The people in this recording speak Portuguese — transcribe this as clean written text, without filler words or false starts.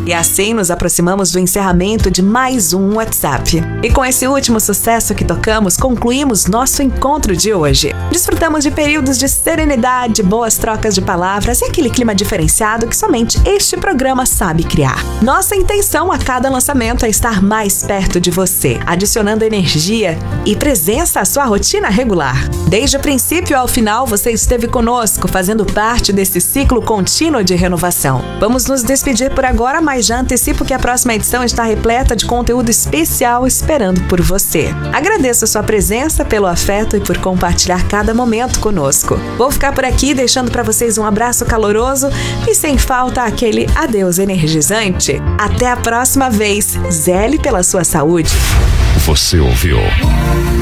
E assim nos aproximamos do encerramento de mais um WhatsApp. E com esse último sucesso que tocamos, concluímos nosso encontro de hoje. Desfrutamos de períodos de serenidade, boas trocas de palavras e aquele clima diferenciado que somente este programa sabe criar. Nossa intenção a cada lançamento é estar mais perto de você, adicionando energia e presença à sua rotina regular. Desde o princípio ao final, você esteve conosco, fazendo parte desse ciclo contínuo de renovação. Vamos nos despedir por agora, mas já antecipo que a próxima edição está repleta de conteúdo especial esperando por você. Agradeço a sua presença, pelo afeto e por compartilhar cada momento conosco. Vou ficar por aqui deixando para vocês um abraço caloroso e sem falta aquele adeus energizante. Até a próxima vez. Zele pela sua saúde. Você ouviu